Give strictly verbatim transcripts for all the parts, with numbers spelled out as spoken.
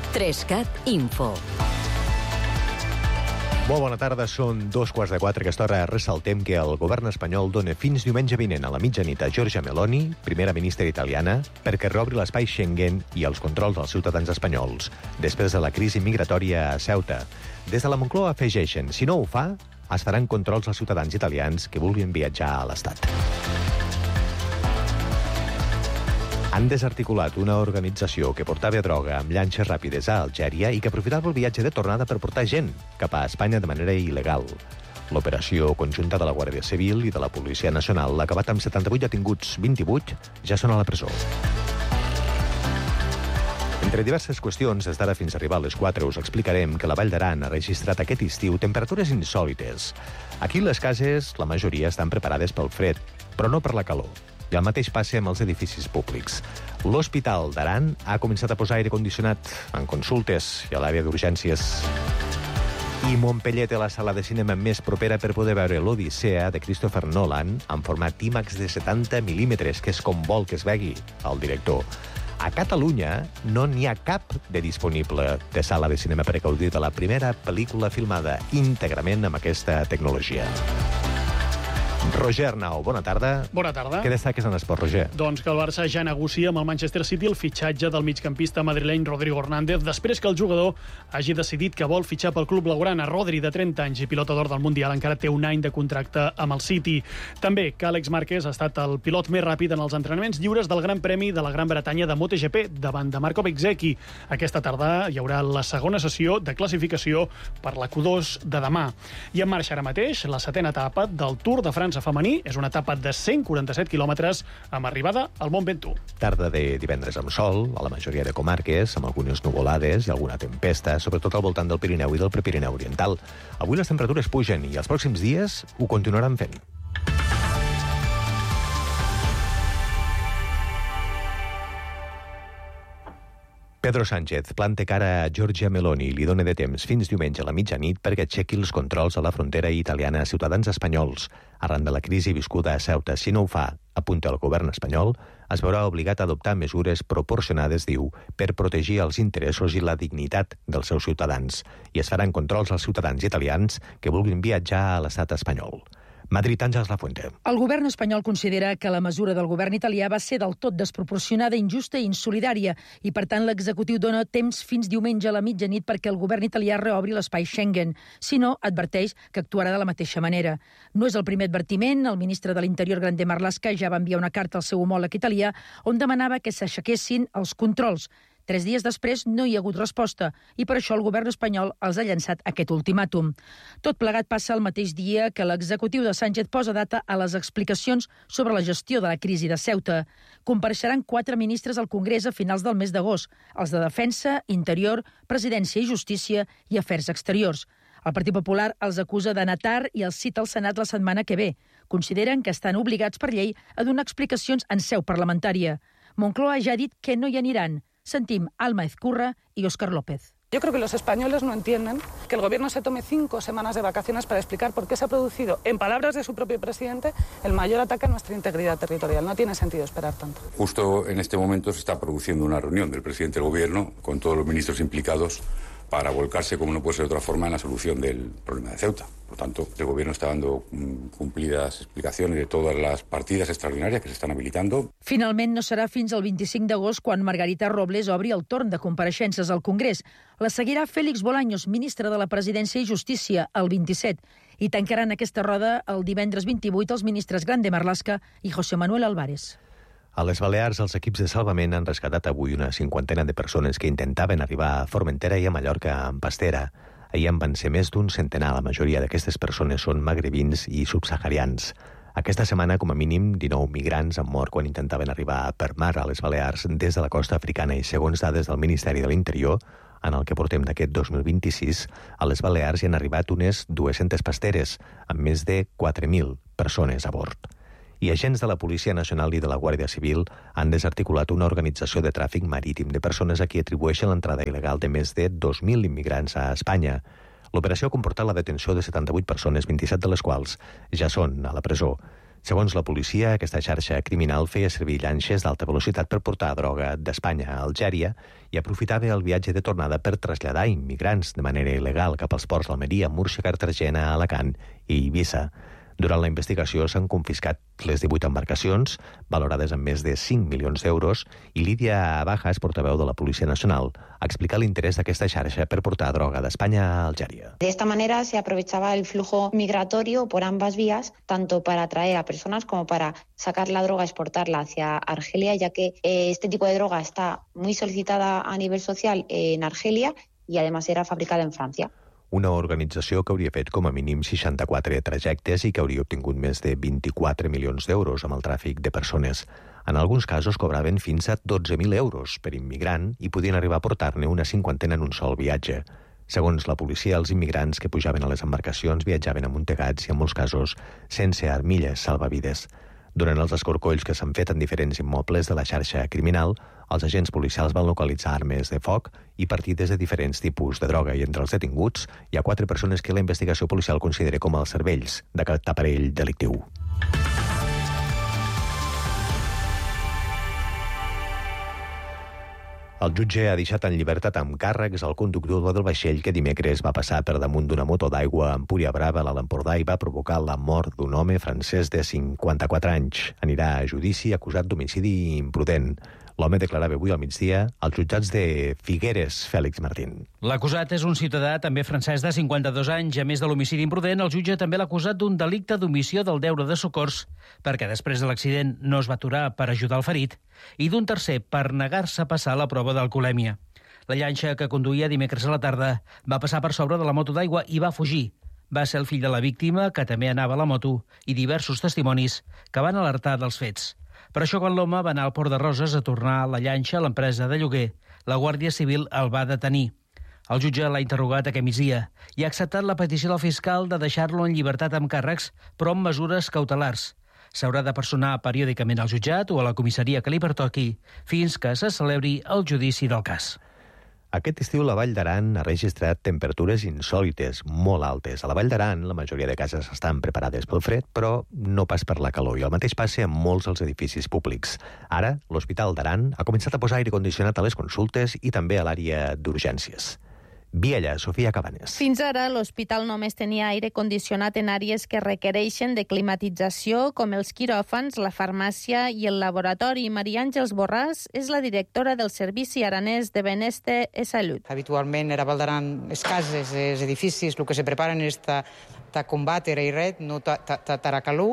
Trescat Info. Molt bona tarda, són dos quarts de quatre. Aquesta hora ressaltem que el govern espanyol dona fins diumenge vinent a la mitjanit a Giorgia Meloni, primera ministra italiana, perquè reobri l'espai Schengen i els controls als ciutadans espanyols, després de la crisi migratòria a Ceuta. Des de la Moncloa afegeixen, si no ho fa, es faran controls als ciutadans italians que vulguin viatjar a l'Estat. Han desarticulat una organització que portava droga amb llanxes ràpides a Algèria i que aprofitava el viatge de tornada per portar gent cap a Espanya de manera il·legal. L'operació conjunta de la Guàrdia Civil i de la Policia Nacional ha acabat amb setanta-vuit detinguts, vint-i-vuit ja són a la presó. Entre diverses qüestions, des d'ara fins a arribar a les quatre, us explicarem que la Vall d'Aran ha registrat aquest estiu temperatures insòlites. Aquí les cases, la majoria, estan preparades pel fred, però no per la calor. I el mateix passa amb els edificis públics. L'Hospital d'Aran ha començat a posar aire condicionat en consultes i a l'àrea d'urgències. I Montpeller té la sala de cinema més propera per poder veure l'Odissea de Christopher Nolan en format IMAX de setanta mil·límetres, que és com vol que es vegi el director. A Catalunya no n'hi ha cap de disponible de sala de cinema per gaudir de la primera pel·lícula filmada íntegrament amb aquesta tecnologia. Roger Arnau, bona tarda. Bona tarda. Què destaques en esport, Roger? Doncs que el Barça ja negocia amb el Manchester City el fitxatge del migcampista madrileny Rodrigo Hernández després que el jugador hagi decidit que vol fitxar pel club blaugrana. Rodri, de trenta anys i pilot d'or del Mundial, encara té un any de contracte amb el City. També que Àlex Márquez ha estat el pilot més ràpid en els entrenaments lliures del Gran Premi de la Gran Bretanya de MotoGP davant de Marco Bezzecchi. Aquesta tarda hi haurà la segona sessió de classificació per la Q dos de demà. I en marxa ara mateix la setena etapa del Tour de França femení. És una etapa de cent quaranta-set quilòmetres amb arribada al Mont Ventoux. Tarda de divendres amb sol, a la majoria de comarques, amb algunes nuvolades i alguna tempesta, sobretot al voltant del Pirineu i del Prepirineu Oriental. Avui les temperatures pugen i els pròxims dies ho continuaran fent. Pedro Sánchez planta cara a Giorgia Meloni i li dona de temps fins diumenge a la mitjanit perquè aixequi els controls a la frontera italiana a ciutadans espanyols. Arran de la crisi viscuda a Ceuta, si no ho fa, apunta el govern espanyol, es veurà obligat a adoptar mesures proporcionades, diu, per protegir els interessos i la dignitat dels seus ciutadans. I es faran controls als ciutadans italians que vulguin viatjar a l'estat espanyol. Madrid, Àngels Lafuente. El govern espanyol considera que la mesura del govern italià va ser del tot desproporcionada, injusta i insolidària i, per tant, l'executiu dona temps fins diumenge a la mitjanit perquè el govern italià reobri l'espai Schengen. Si no, adverteix que actuarà de la mateixa manera. No és el primer advertiment. El ministre de l'Interior, Grande Marlaska, ja va enviar una carta al seu homòleg italià on demanava que s'aixequessin els controls. Tres dies després no hi ha hagut resposta i per això el govern espanyol els ha llançat aquest ultimàtum. Tot plegat passa el mateix dia que l'executiu de Sánchez posa data a les explicacions sobre la gestió de la crisi de Ceuta. Compareixeran quatre ministres al Congrés a finals del mes d'agost, els de Defensa, Interior, Presidència i Justícia i Afers Exteriors. El Partit Popular els acusa d'anar tard i els cita al Senat la setmana que ve. Consideren que estan obligats per llei a donar explicacions en seu parlamentària. Moncloa ja ha dit que no hi aniran. Sentim Alma Ezcurra y Óscar López. Yo creo que los españoles no entienden que el gobierno se tome cinco semanas de vacaciones para explicar por qué se ha producido, en palabras de su propio presidente, el mayor ataque a nuestra integridad territorial. No tiene sentido esperar tanto. Justo en este momento se está produciendo una reunión del presidente del gobierno con todos los ministros implicados para volcarse, como no puede ser de otra forma, en la solución del problema de Ceuta. Por tanto, el Gobierno está dando cumplidas explicacions de totes les partides extraordinàries que s'estan habilitando. Finalment, no serà fins al vint-i-cinc d'agost quan Margarita Robles obri el torn de compareixences al Congrés. La seguirà Félix Bolaños, ministre de la Presidència i Justícia, el vint-i-set. I tancaran aquesta roda el divendres vint-i-vuit els ministres Grande Marlaska i José Manuel Álvarez. A les Balears, els equips de salvament han rescatat avui una cinquantena de persones que intentaven arribar a Formentera i a Mallorca amb pastera. Ahir en van ser més d'un centenar. La majoria d'aquestes persones són magrebins i subsaharians. Aquesta setmana, com a mínim, dinou migrants han mort quan intentaven arribar per mar a les Balears des de la costa africana i, segons dades del Ministeri de l'Interior, en el que portem d'aquest dos mil vint-i-sis, a les Balears hi han arribat unes dues-centes pasteres, amb més de quatre mil persones a bord. I agents de la Policia Nacional i de la Guàrdia Civil han desarticulat una organització de tràfic marítim de persones a qui atribueixen l'entrada il·legal de més de dos mil immigrants a Espanya. L'operació ha comportat la detenció de setanta-vuit persones, vint-i-set de les quals ja són a la presó. Segons la policia, aquesta xarxa criminal feia servir llanxes d'alta velocitat per portar droga d'Espanya a Algèria i aprofitava el viatge de tornada per traslladar immigrants de manera il·legal cap als ports d'Almeria, Múrcia, Cartagena, Alacant i Eivissa. Durant la investigació s'han confiscat les divuit embarcacions, valorades en més de cinc milions d'euros, i Lídia Bajas, portaveu de la Policia Nacional, ha explicat l'interès d'aquesta xarxa per portar droga d'Espanya a Algèria. De esta manera se aprovechaba el flujo migratorio por ambas vías, tanto para atraer a personas como para sacar la droga, exportarla hacia Argelia, ya que eh, este tipo de droga está muy solicitada a nivel social en Argelia y además era fabricada en Francia. Una organització que hauria fet com a mínim seixanta-quatre trajectes i que hauria obtingut més de vint-i-quatre milions d'euros amb el tràfic de persones. En alguns casos cobraven fins a dotze mil euros per immigrant i podien arribar a portar-ne una cinquantena en un sol viatge. Segons la policia, els immigrants que pujaven a les embarcacions viatjaven amuntegats i, en molts casos, sense armilles salvavides. Durant els escorcolls que s'han fet en diferents immobles de la xarxa criminal, els agents policials van localitzar armes de foc i partides de diferents tipus de droga, i entre els detinguts hi ha quatre persones que la investigació policial considera com els cervells d'aquest aparell delictiu. El jutge ha deixat en llibertat amb càrrecs el conductor del vaixell que dimecres va passar per damunt d'una moto d'aigua a Empúria Brava, a l'Alt Empordà, i va provocar la mort d'un home francès de cinquanta-quatre anys. Anirà a judici acusat d'homicidi imprudent. L'home declarava avui al migdia als jutjats de Figueres, Fèlix Martín. L'acusat és un ciutadà també francès de cinquanta-dos anys. A més de l'homicidi imprudent, el jutge també l'ha acusat d'un delicte d'omissió del deure de socors, perquè després de l'accident no es va aturar per ajudar el ferit, i d'un tercer per negar-se a passar la prova d'alcoholèmia. La llanxa que conduïa dimecres a la tarda va passar per sobre de la moto d'aigua i va fugir. Va ser el fill de la víctima, que també anava a la moto, i diversos testimonis que van alertar dels fets. Per això, quan l'home va anar al Port de Roses a tornar la llanxa a l'empresa de lloguer, la Guàrdia Civil el va detenir. El jutge l'ha interrogat aquest migdia i ha acceptat la petició del fiscal de deixar-lo en llibertat amb càrrecs, però amb mesures cautelars. S'haurà de personar periòdicament al jutjat o a la comissaria que li pertoqui fins que se celebri el judici del cas. Aquest estiu la Vall d'Aran ha registrat temperatures insòlites, molt altes. A la Vall d'Aran la majoria de cases estan preparades pel fred, però no pas per la calor, i el mateix passa amb molts dels edificis públics. Ara, l'Hospital d'Aran ha començat a posar aire condicionat a les consultes i també a l'àrea d'urgències. Viella, Sofia Cabanes. Fins ara, l'hospital només tenia aire condicionat en àrees que requereixen de climatització, com els quiròfans, la farmàcia i el laboratori. Maria Àngels Borràs és la directora del Servici Aranès de Benestar i Salut. Habitualment era Val d'Aran, les cases, els edificis, el que se preparen és ta, ta combatre i red, no ta, ta, ta, ta calor,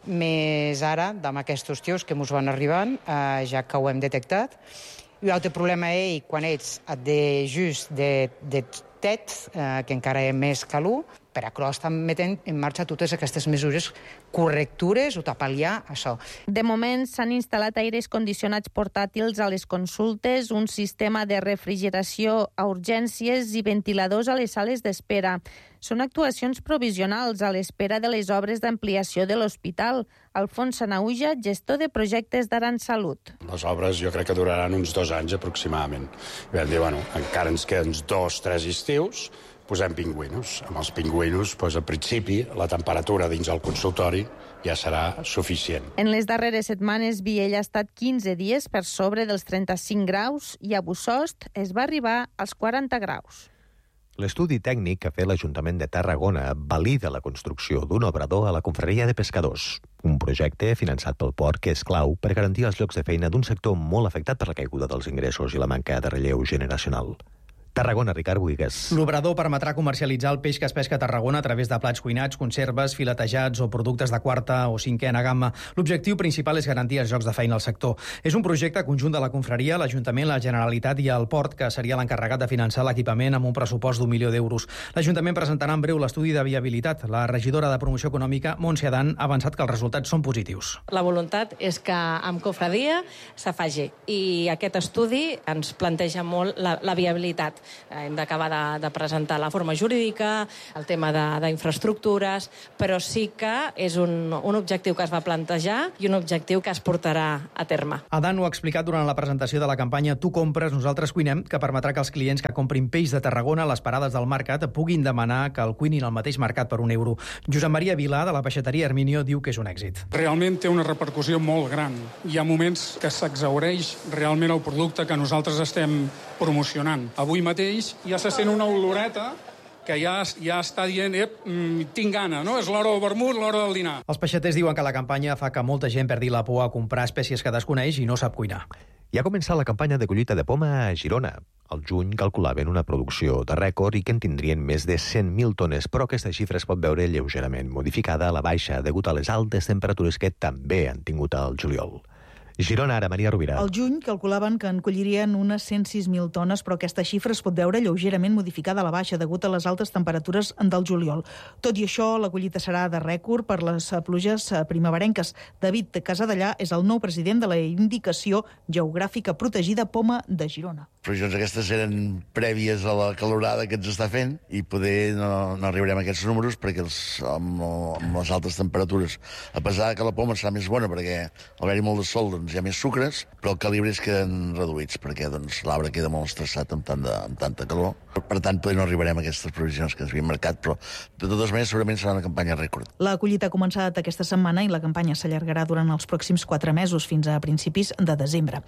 més ara, amb aquests tios que ens van arribant, eh, ja que ho hem detectat. I l'altre problema és quan ets de just de, de tet, eh, que encara hi ha més calor, per això estan metent en marxa totes aquestes mesures correctures o pal·liar això. De moment s'han instal·lat aires condicionats portàtils a les consultes, un sistema de refrigeració a urgències i ventiladors a les sales d'espera. Són actuacions provisionals a l'espera de les obres d'ampliació de l'hospital. Alfons Sanauja, gestor de projectes d'Aran Salut. Les obres jo crec que duraran uns dos anys aproximadament. I vam dir, bueno, encara ens queden dos, tres estius, posem pingüinos. Amb els pingüinos, doncs, al principi, la temperatura dins el consultori ja serà suficient. En les darreres setmanes, Viella ha estat quinze dies per sobre dels trenta-cinc graus i a Bussost es va arribar als quaranta graus. L'estudi tècnic que ha fet l'Ajuntament de Tarragona valida la construcció d'un obrador a la confraria de pescadors. Un projecte finançat pel port que és clau per garantir els llocs de feina d'un sector molt afectat per la caiguda dels ingressos i la manca de relleu generacional. Tarragona, Ricard Buigues. L'obrador permetrà comercialitzar el peix que es pesca a Tarragona a través de plats cuinats, conserves, filetejats o productes de quarta o cinquena gamma. L'objectiu principal és garantir els llocs de feina al sector. És un projecte conjunt de la confraria, l'Ajuntament, la Generalitat i el port, que seria l'encarregat de finançar l'equipament amb un pressupost d'un milió d'euros. L'Ajuntament presentarà en breu l'estudi de viabilitat. La regidora de Promoció Econòmica, Montse Adán, ha avançat que els resultats són positius. La voluntat és que amb confraria se faci i aquest estudi ens planteja molt la, la viabilitat. hem d'acabar de, de presentar la forma jurídica, el tema d'infraestructures, però sí que és un, un objectiu que es va plantejar i un objectiu que es portarà a terme. Adan ho ha explicat durant la presentació de la campanya Tu compres, nosaltres cuinem, que permetrà que els clients que comprin peix de Tarragona a les parades del mercat puguin demanar que el cuinin al mateix mercat per un euro. Josep Maria Vilà, de la peixateria Herminio, diu que és un èxit. Realment té una repercussió molt gran. Hi ha moments que s'exhaureix realment el producte que nosaltres estem promocionant. Avui mateix ja se sent una oloreta que ja, ja està dient, ep, tinc gana, no? És l'hora del vermut, l'hora del dinar. Els peixaters diuen que la campanya fa que molta gent perdi la por a comprar espècies que desconeix i no sap cuinar. Ja ha començat la campanya de collita de poma a Girona. Al juny calculaven una producció de rècord i que en tindrien més de cent mil tones, però aquesta xifra es pot veure lleugerament modificada a la baixa degut a les altes temperatures que també han tingut al juliol. Girona, ara, Maria Rovira. Al juny calculaven que en collirien unes cent sis mil tones, però aquesta xifra es pot veure lleugerament modificada a la baixa degut a les altes temperatures del juliol. Tot i això, la collita serà de rècord per les pluges primeverenques. David Casadellà és el nou president de la Indicació Geogràfica Protegida Poma de Girona. Les previsions aquestes eren prèvies a la calorada que ens està fent i poder no, no arribarem a aquests números perquè els, amb, amb les altes temperatures, a pesar que la poma serà més bona perquè al haver-hi molt de sol doncs, hi ha més sucres, però els calibres queden reduïts perquè doncs, l'arbre queda molt estressat amb, tant de, amb tanta calor. Per tant, poder no arribarem a aquestes previsions que ens havien marcat, però de totes maneres segurament serà una campanya rècord. La collita ha començat aquesta setmana i la campanya s'allargarà durant els pròxims quatre mesos fins a principis de desembre.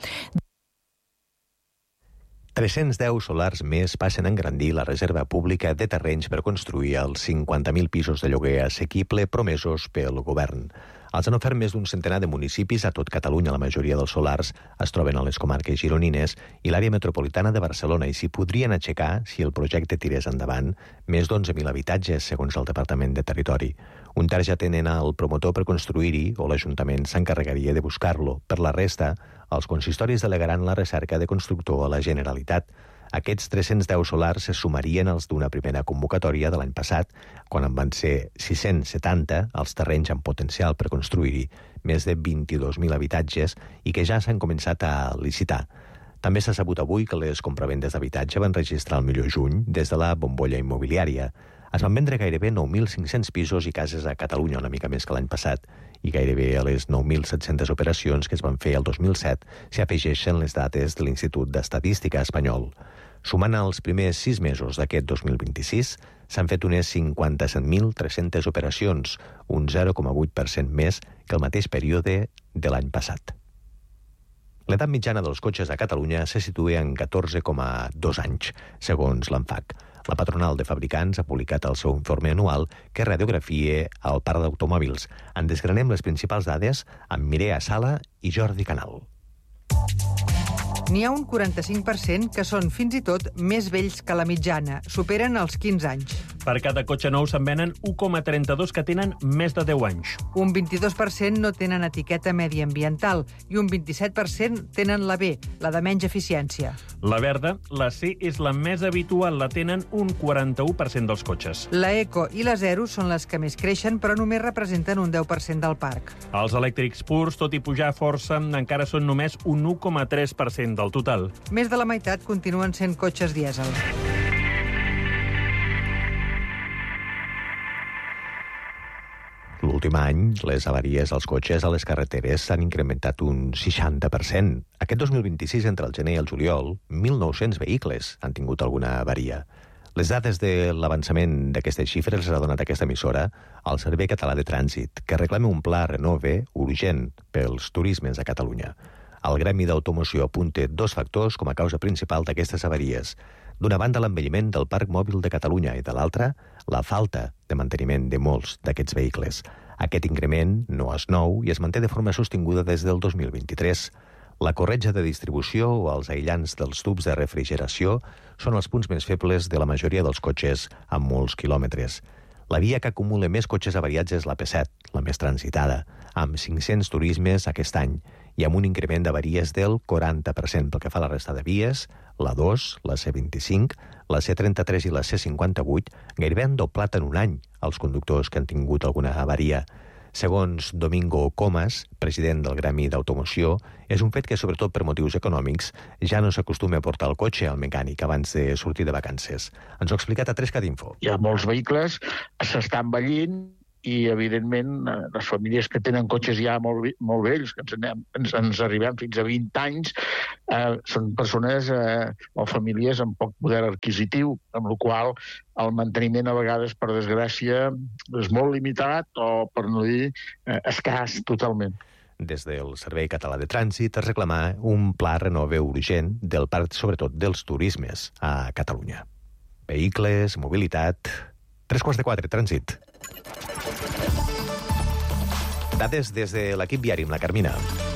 tres-cents deu solars més passen a engrandir la reserva pública de terrenys per construir els cinquanta mil pisos de lloguer assequible promesos pel govern. Els han ofert més d'un centenar de municipis a tot Catalunya. La majoria dels solars es troben a les comarques gironines i l'àrea metropolitana de Barcelona i s'hi podrien aixecar, si el projecte tirés endavant, més d'onze mil habitatges, segons el Departament de Territori. Un terç ja tenen el promotor per construir-hi o l'Ajuntament s'encarregaria de buscar-lo. Per la resta, els consistoris delegaran la recerca de constructor a la Generalitat. Aquests tres-cents deu solars se sumarien als d'una primera convocatòria de l'any passat, quan en van ser sis-cents setanta els terrenys amb potencial per construir-hi més de vint-i-dos mil habitatges i que ja s'han començat a licitar. També s'ha sabut avui que les compravendes d'habitatge van registrar el millor juny des de la bombolla immobiliària. Es van vendre gairebé nou mil cinc-cents pisos i cases a Catalunya, una mica més que l'any passat, i gairebé a les nou mil set-centes operacions que es van fer el dos mil set s'hi afegeixen les dates de l'Institut d'Estadística espanyol. Sumant els primers sis mesos d'aquest dos mil vint-i-sis, s'han fet unes cinquanta-set mil tres-centes operacions, un zero coma vuit per cent més que el mateix període de l'any passat. L'edat mitjana dels cotxes a Catalunya se situa en catorze coma dos anys, segons l'ANFAC. La patronal de fabricants ha publicat el seu informe anual que radiografia el parc d'automòbils. En desgranem les principals dades amb Mireia Sala i Jordi Canal. N'hi ha un quaranta-cinc per cent que són fins i tot més vells que la mitjana, superen els quinze anys. Per cada cotxe nou se'n venen un coma trenta-dos que tenen més de deu anys. Un vint-i-dos per cent no tenen etiqueta mediambiental i un vint-i-set per cent tenen la B, la de menys eficiència. La verda, la C, és la més habitual, la tenen un quaranta-u per cent dels cotxes. La Eco i la Zero són les que més creixen, però només representen un deu per cent del parc. Els elèctrics purs, tot i pujar força, encara són només un u coma tres per cent del total. Més de la meitat continuen sent cotxes dièsel. L'últim any, les avaries als cotxes a les carreteres s'han incrementat un seixanta per cent. Aquest dos mil vint-i-sis, entre el gener i el juliol, mil nou-cents vehicles han tingut alguna avaria. Les dades de l'avançament d'aquestes xifres les ha donat aquesta emissora al Servei Català de Trànsit, que reclama un pla Renove urgent pels turismes a Catalunya. El Gremi d'Automoció apunta dos factors com a causa principal d'aquestes avaries. D'una banda, l'envelliment del parc mòbil de Catalunya i de l'altra, la falta de manteniment de molts d'aquests vehicles. Aquest increment no és nou i es manté de forma sostinguda des del dos mil vint-i-tres. La corretja de distribució o els aïllants dels tubs de refrigeració són els punts més febles de la majoria dels cotxes amb molts quilòmetres. La via que acumula més cotxes avariats és la P set, la més transitada, amb cinc-cents turismes aquest any i amb un increment d'avaries del quaranta per cent pel que fa a la resta de vies. La dos, la C vint-i-cinc, la C trenta-tres i la C cinquanta-vuit gairebé han doblat en un any els conductors que han tingut alguna avaria. Segons Domingo Comas, president del Gremi d'Automoció, és un fet que, sobretot per motius econòmics, ja no s'acostuma a portar el cotxe al mecànic abans de sortir de vacances. Ens ho ha explicat a tres cat info. Hi ha molts vehicles, s'estan envellint, i, evidentment, les famílies que tenen cotxes ja molt, molt vells, que ens, anem, ens, ens arribem fins a vint anys, eh, són persones eh, o famílies amb poc poder adquisitiu, amb la qual el manteniment a vegades, per desgràcia, és molt limitat o, per no dir, eh, escàs totalment. Des del Servei Català de Trànsit es reclama un pla renove urgent del parc, sobretot dels turismes, a Catalunya. Vehicles, mobilitat... Tres quarts de quatre, trànsit. Dades des de l'equip viari amb la Carmina.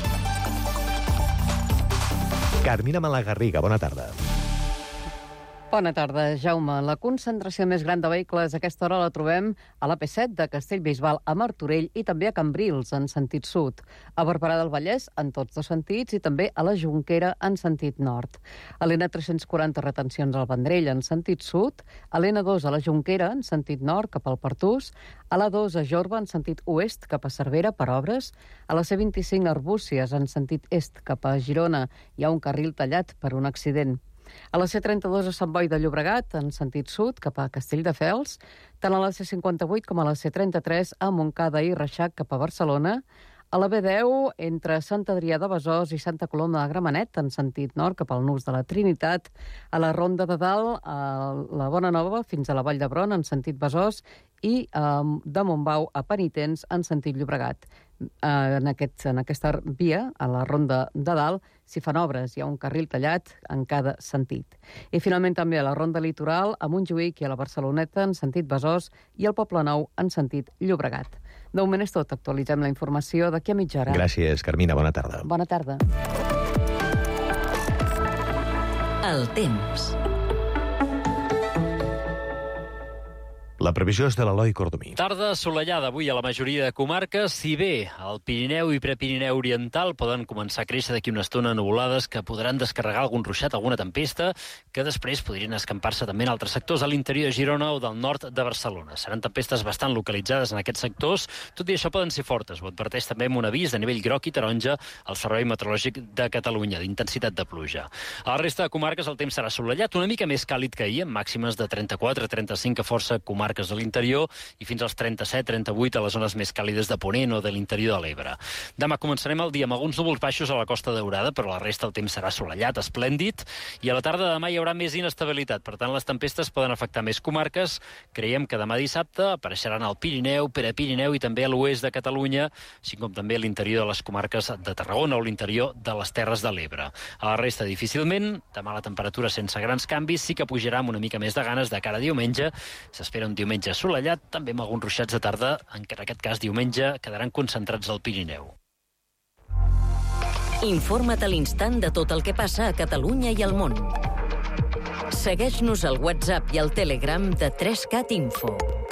Carmina Malagarriga, bona tarda. Bona tarda, Jaume. La concentració més gran de vehicles a aquesta hora la trobem a l'A P set de Castellbisbal a Martorell i també a Cambrils, en sentit sud, a Barberà del Vallès, en tots dos sentits, i també a la Jonquera, en sentit nord. A l'N tres-cents quaranta, retencions al Vendrell, en sentit sud, a l'N dos a la Jonquera, en sentit nord, cap al Pertús, a l'A dos a Jorba, en sentit oest, cap a Cervera, per obres, a la C vint-i-cinc a Arbúcies, en sentit est, cap a Girona, hi ha un carril tallat per un accident. A la C trenta-dos a Sant Boi de Llobregat, en sentit sud, cap a Castelldefels, tant a la C cinquanta-vuit com a la C trenta-tres a Montcada i Reixac, cap a Barcelona, a la B deu entre Sant Adrià de Besòs i Santa Coloma de Gramenet, en sentit nord, cap al Nus de la Trinitat, a la Ronda de Dalt, a la Bona Nova, fins a la Vall d'Hebron, en sentit Besòs, i de Montbau a Penitents, en sentit Llobregat. En, aquest, en aquesta via, a la Ronda de Dalt, s'hi fan obres, hi ha un carril tallat en cada sentit. I finalment també a la Ronda Litoral, a Montjuïc i a la Barceloneta, en sentit Besòs, i al Poblenou, en sentit Llobregat. De moment és tot. Actualitzem la informació d'aquí a mitja hora. Gràcies, Carmina. Bona tarda. Bona tarda. El temps. La previsió és de l'Eloi Cordomí. Tarda assolellada avui a la majoria de comarques, si bé al Pirineu i Prepirineu Oriental poden començar a créixer d'aquí una estona nuvolades que podran descarregar algun ruixat, alguna tempesta, que després podrien escampar-se també en altres sectors a l'interior de Girona o del nord de Barcelona. Seran tempestes bastant localitzades en aquests sectors, tot i això poden ser fortes. Ho adverteix també amb un avís de nivell groc i taronja al Servei Meteorològic de Catalunya, d'intensitat de pluja. A la resta de comarques el temps serà assolellat, una mica més càlid que ahir, amb màximes de trenta-quatre a trenta-cinc a força comarques a l'interior i fins als trenta-set a trenta-vuit a les zones més càlides de Ponent o de l'interior de l'Ebre. Demà començarem el dia amb alguns núvols baixos a la Costa Daurada, però la resta el temps serà assolellat, esplèndid, i a la tarda de demà hi haurà més inestabilitat. Per tant, les tempestes poden afectar més comarques. Creiem que demà dissabte apareixeran al Pirineu, Prepirineu i també a l'oest de Catalunya, així com també a l'interior de les comarques de Tarragona o l'interior de les Terres de l'Ebre. A la resta, difícilment. Demà la temperatura sense grans canvis, sí que pujarà amb una mica més de ganes de cara a diumenge. S'espera un diumenge assolellat, també amb alguns ruixats de tarda, en aquest cas diumenge quedaran concentrats al Pirineu. Informa't a l'instant de tot el que passa a Catalunya i al món. Segueix-nos al WhatsApp i al Telegram de tres cat info.